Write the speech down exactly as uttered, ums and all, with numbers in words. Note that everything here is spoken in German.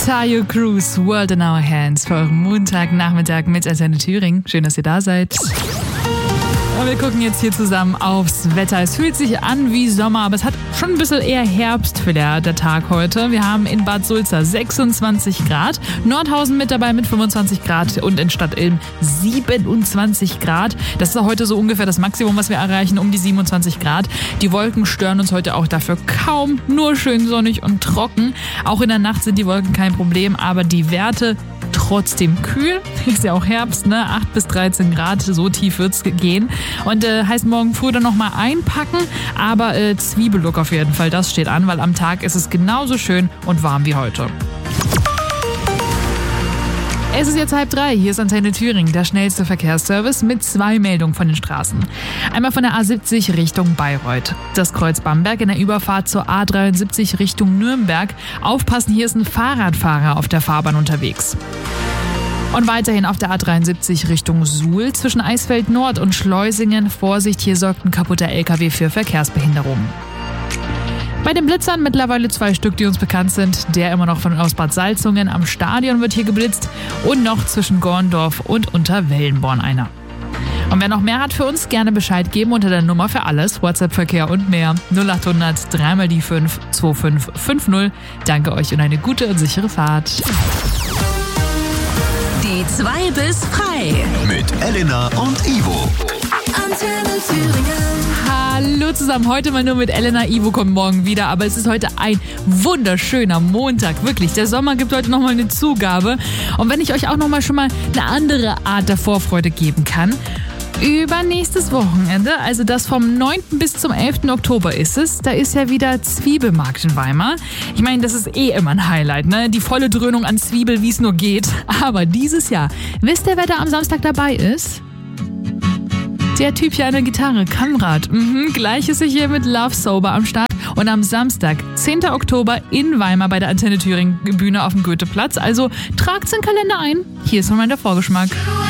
Tayo Cruz, World in Our Hands für euren Montagnachmittag mit Antenne Thüringen. Schön, dass ihr da seid. Und wir gucken jetzt hier zusammen aufs Wetter. Es fühlt sich an wie Sommer, aber es hat schon ein bisschen eher Herbst für der, der Tag heute. Wir haben in Bad Sulza sechsundzwanzig Grad, Nordhausen mit dabei mit fünfundzwanzig Grad und in Stadt Ilm siebenundzwanzig Grad. Das ist heute so ungefähr das Maximum, was wir erreichen, um die siebenundzwanzig Grad. Die Wolken stören uns heute auch dafür kaum, nur schön sonnig und trocken. Auch in der Nacht sind die Wolken kein Problem, aber die Werte trotzdem kühl. Ist ja auch Herbst, ne? acht bis dreizehn Grad, so tief wird's gehen. Und äh, heißt morgen früh dann nochmal einpacken, aber äh, Zwiebellook auf jeden Fall, das steht an, weil am Tag ist es genauso schön und warm wie heute. Es ist jetzt halb drei, hier ist Antenne Thüringen, der schnellste Verkehrsservice mit zwei Meldungen von den Straßen. Einmal von der A siebzig Richtung Bayreuth. Das Kreuz Bamberg in der Überfahrt zur A dreiundsiebzig Richtung Nürnberg. Aufpassen, hier ist ein Fahrradfahrer auf der Fahrbahn unterwegs. Und weiterhin auf der A dreiundsiebzig Richtung Suhl zwischen Eisfeld Nord und Schleusingen. Vorsicht, hier sorgt ein kaputter L K W für Verkehrsbehinderungen. Bei den Blitzern mittlerweile zwei Stück, die uns bekannt sind. Der immer noch von aus Bad Salzungen am Stadion wird hier geblitzt und noch zwischen Gorndorf und Unterwellenborn einer. Und wer noch mehr hat für uns, gerne Bescheid geben unter der Nummer für alles, WhatsApp-Verkehr und mehr null acht hundert drei mal die fünf zwei fünf fünf null. Danke euch und eine gute und sichere Fahrt. Die zwei bis frei. Mit Elena und Ivo. Antenne Thüringen. Hallo zusammen, heute mal nur mit Elena. Ivo kommt morgen wieder, aber es ist heute ein wunderschöner Montag, wirklich. Der Sommer gibt heute nochmal eine Zugabe. Und wenn ich euch auch nochmal schon mal eine andere Art der Vorfreude geben kann, übernächstes Wochenende, also das vom neunten bis zum elften Oktober ist es, da ist ja wieder Zwiebelmarkt in Weimar. Ich meine, das ist eh immer ein Highlight, ne? Die volle Dröhnung an Zwiebel, wie es nur geht. Aber dieses Jahr, wisst ihr, wer da am Samstag dabei ist? Der Typ hier an der Gitarre, Kamrat. Mhm, gleich ist er hier mit Love Sober am Start. Und am Samstag, zehnten Oktober in Weimar bei der Antenne Thüringen Bühne auf dem Goetheplatz. Also tragt's in den Kalender ein. Hier ist nochmal der Vorgeschmack.